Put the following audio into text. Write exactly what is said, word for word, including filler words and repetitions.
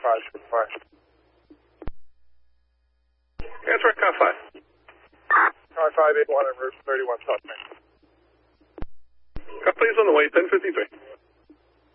five, five. Answer car five. Car five, eight one, emergency thirty-one, suspect. Car please on the way, ten fifty-three.